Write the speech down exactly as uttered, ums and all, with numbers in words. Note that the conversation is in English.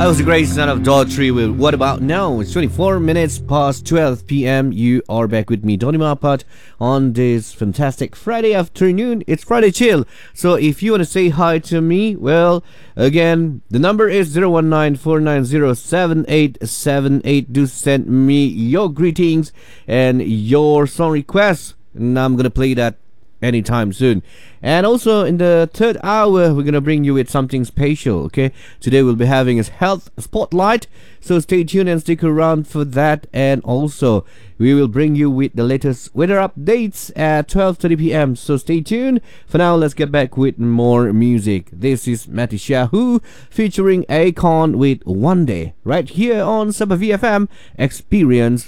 That was the great son of Daughtry with What About Now. It's twenty-four minutes past twelve p.m. You are back with me, Donny Mapat, on this fantastic Friday afternoon. It's Friday Chill. So if you want to say hi to me, well, again, the number is zero one nine four nine zero seven eight seven eight. Do send me your greetings and your song requests, and I'm going to play that anytime soon. And also in the third hour, we're gonna bring you with something special. Okay, today we'll be having a health spotlight, so stay tuned and stick around for that. And also we will bring you with the latest weather updates at twelve thirty p.m. so stay tuned. For now, let's get back with more music. This is Matty Shahu featuring Akon with One Day, right here on Sabah V F M Experience